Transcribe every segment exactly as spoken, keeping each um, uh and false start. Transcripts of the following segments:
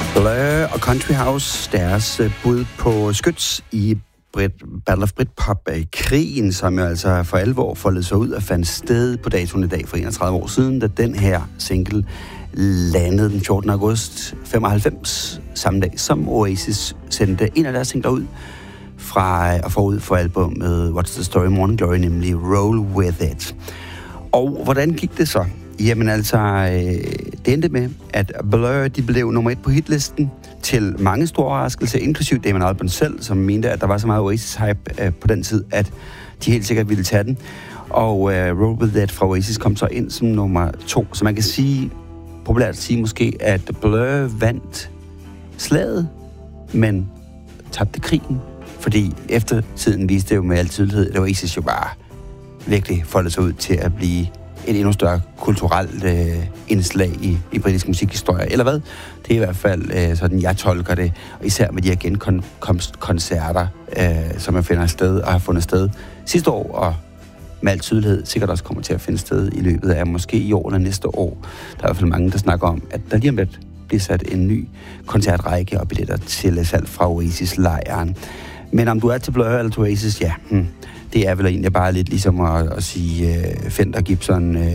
Blur og Country House, deres bud på skyts i Brit, Battle of Britpop-krigen, som jo altså for alvor foldede sig ud og fandt sted på datoen i dag for enogtredive år siden, da den her single landede den fjortende august femoghalvfems, samme dag som Oasis sendte en af deres singler ud fra og forud for albumet What's the Story Morning Glory, nemlig Roll With It. Og hvordan gik det så? Jamen altså, øh, det endte med, at Blur, de blev nummer et på hitlisten til mange store overraskelser, inklusiv Damon Albarn selv, som mente, at der var så meget Oasis-hype øh, på den tid, at de helt sikkert ville tage den. Og øh, Roll With It fra Oasis kom så ind som nummer to. Så man kan sige, populært at sige måske, at Blur vandt slaget, men tabte krigen. Fordi efter tiden viste det jo med al tydelighed, at Oasis jo bare virkelig foldede sig ud til at blive et endnu større kulturelt øh, indslag i, i britisk musikhistorie. Eller hvad? Det er i hvert fald øh, sådan, jeg tolker det. Og især med de her genkomstkoncerter, øh, som jeg finder sted og har fundet sted sidste år, og med al tydelighed sikkert også kommer til at finde sted i løbet af måske i år eller næste år. Der er i hvert fald mange, der snakker om, at der lige om lidt bliver sat en ny koncertrække og billetter til salg fra Oasis-lejren. Men om du er til Blur eller til Oasis, ja, hmm, det er vel egentlig bare lidt ligesom at, at sige uh, Fender, Gibson uh,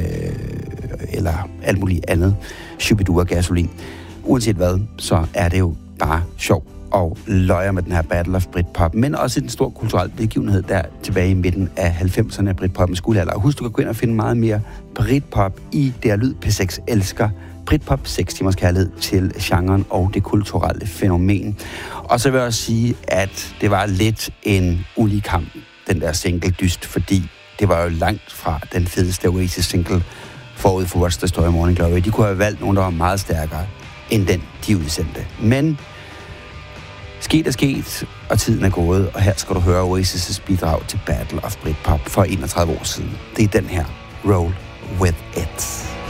eller alt muligt andet. Shubidua og gasolin. Uanset hvad, så er det jo bare sjov og løjer med den her Battle of Britpop, men også en stor kulturel begivenhed der tilbage i midten af halvfemserne af Britpoppens guldalder. Og husk, du kan gå ind og finde meget mere Britpop i det her lyd. P seks elsker Britpop, seks timers kærlighed til genren og det kulturelle fænomen. Og så vil jeg også sige, at det var lidt en ulig kamp, den der single dyst, fordi det var jo langt fra den fedeste Oasis-single forud for What's the Story Morning Glory. De kunne have valgt nogen, der var meget stærkere end den, de udsendte. Men sket er sket, og tiden er gået, og her skal du høre Oasis' bidrag til Battle of Britpop for enogtredive år siden. Det er den her, Roll With It.